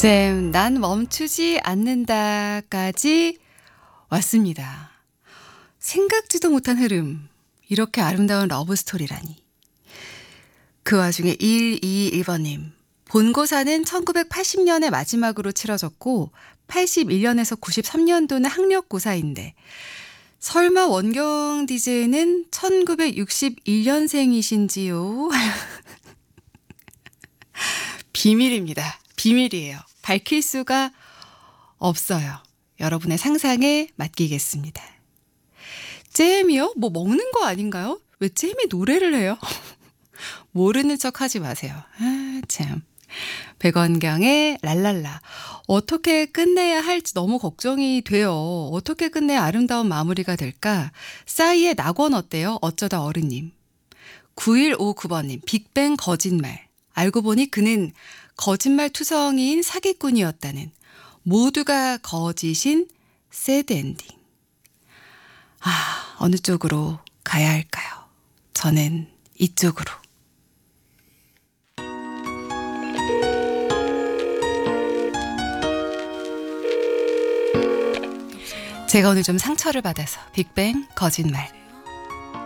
잼, 난 멈추지 않는다까지 왔습니다. 생각지도 못한 흐름. 이렇게 아름다운 러브스토리라니. 그 와중에 121번님. 본고사는 1980년에 마지막으로 치러졌고 81년에서 93년도는 학력고사인데 설마 원경 DJ는 1961년생이신지요? 비밀입니다. 비밀이에요. 밝힐 수가 없어요. 여러분의 상상에 맡기겠습니다. 잼이요? 뭐 먹는 거 아닌가요? 왜 잼이 노래를 해요? 모르는 척 하지 마세요. 아, 참. 백원경의 랄랄라. 어떻게 끝내야 할지 너무 걱정이 돼요. 어떻게 끝내야 아름다운 마무리가 될까? 싸이의 낙원 어때요? 어쩌다 어른님. 9159번님. 빅뱅 거짓말. 알고 보니 그는 거짓말 투성이인 사기꾼이었다는, 모두가 거짓인 새드엔딩. 아, 어느 쪽으로 가야 할까요? 저는 이쪽으로. 제가 오늘 좀 상처를 받아서 빅뱅 거짓말